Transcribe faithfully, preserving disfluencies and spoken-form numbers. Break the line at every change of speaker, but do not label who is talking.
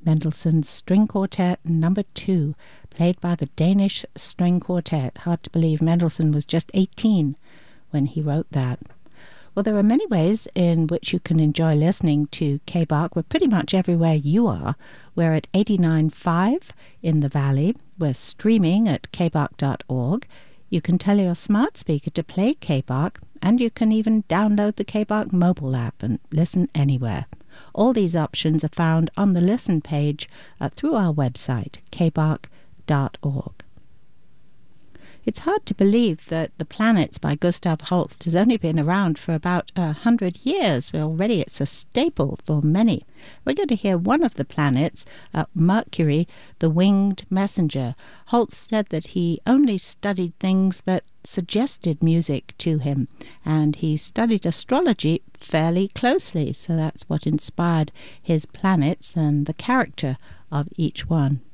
Mendelssohn's String Quartet Number Two, played by the Danish String Quartet. Hard to believe Mendelssohn was just eighteen when he wrote that. Well, there are many ways in which you can enjoy listening to K-Bach. We're pretty much everywhere you are. We're at eighty-nine point five in the Valley. We're streaming at k bach dot org. You can tell your smart speaker to play K-Bach, and you can even download the K-Bach mobile app and listen anywhere. All these options are found on the listen page uh, through our website, k bach dot org. It's hard to believe that The Planets by Gustav Holst has only been around for about a hundred years. Already it's a staple for many. We're going to hear one of the planets, uh, Mercury, the winged messenger. Holst said that he only studied things that suggested music to him, and he studied astrology fairly closely, so that's what inspired his planets and the character of each one.